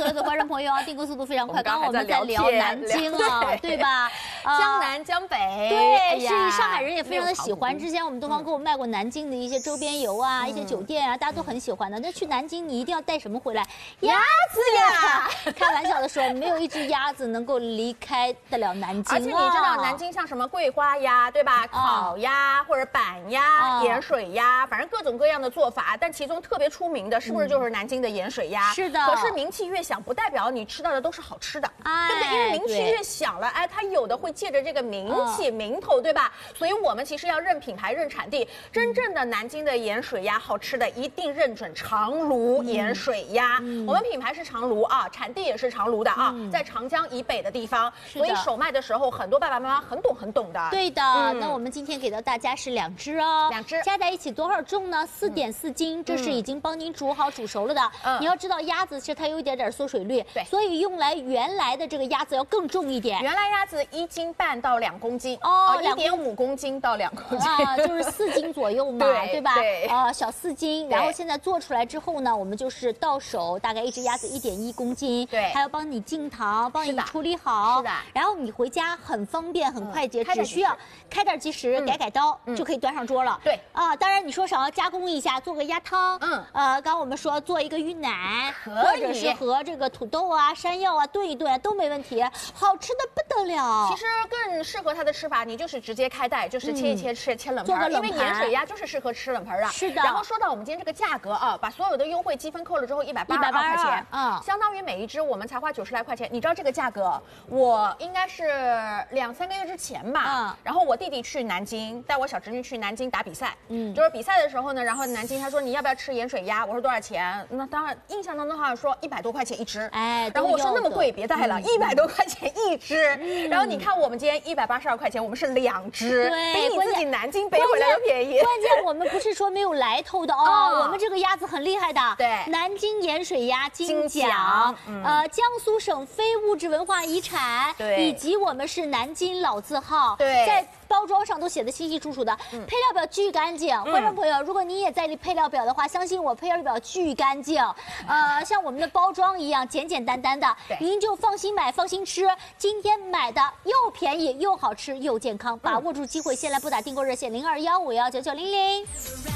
有的观众朋友订购速度非常快。刚刚我们在聊南京啊，对吧？ 江南江北， 对，是上海人也非常的喜欢。之前我们东方给我卖过南京的一些周边游啊，一些酒店啊，大家都很喜欢的。那去南京你一定要带什么回来？鸭子呀！开玩笑的说，没有一只鸭子能够离开得了南京。 而且你知道南京像什么桂花鸭，对吧？烤鸭或者板鸭、盐水鸭，反正各种各样的做法。但其中特别出名的，是不是就是南京的盐水鸭？ 是的。 可是名气越响，不代表你吃到的都是好吃的，对不对？因为名气越响了，哎，它有的会借着这个名气、名头，对吧？所以我们其实要认品牌、认产地。真正的南京的盐水鸭好吃的，一定认准长芦盐水鸭。我们品牌是长芦啊，产地也是长芦的啊，在长江以北的地方。所以首卖的时候，很多爸爸妈妈很懂的。 对的，那我们今天给到大家是2只哦，2只加在一起多少重呢？4.4斤，这是已经帮您煮好煮熟了的。你要知道鸭子其实它有一点缩水率，对，所以用来原来的这个鸭子要更重一点。 原来鸭子1斤半到2公斤哦，1.5公斤到2公斤啊，就是4斤左右嘛，对吧？对，小4斤。然后现在做出来之后呢，我们就是到手大概一只鸭子1.1公斤，对，还要帮你净糖，帮你处理好，是的。然后你回家很方便，很快捷，只需要开袋即食，改刀就可以端上桌了。对啊，当然你说想要加工一下，做个鸭汤，刚刚我们说做一个芋奶，或者是和这个土豆啊、山药啊炖一炖都没问题，好吃的不得了。 其实更适合它的吃法，你就是直接开袋，就是切一切切冷盘，因为盐水鸭就是适合吃冷盘的。是的。然后说到我们今天这个价格啊，把所有的优惠积分扣了之后，182块钱，相当于每一只我们才花90来块钱。你知道这个价格，我应该是2、3个月之前吧，然后我弟弟去南京，带我小侄女去南京打比赛，就是比赛的时候呢，然后南京他说你要不要吃盐水鸭？我说多少钱？那当然印象当中好像说100多块钱一只，哎，然后我说那么贵别带了，100多块钱一只。然后你看我们今天182块钱，我们是2只，比你自己南京背回来的便宜。 关键我们不是说没有来头的哦，我们这个鸭子很厉害的，对，南京盐水鸭金奖，江苏省非物质文化遗产，对，以及我们是南京老字号，对，在包装上都写的清清楚楚的，配料表巨干净。观众朋友，如果你也在意配料表的话，相信我，配料表巨干净。像我们的包装一样简简单单的，您就放心买，放心吃。今天买的又便宜又好吃又健康，把握住机会，先来拨打订购热线0215199900。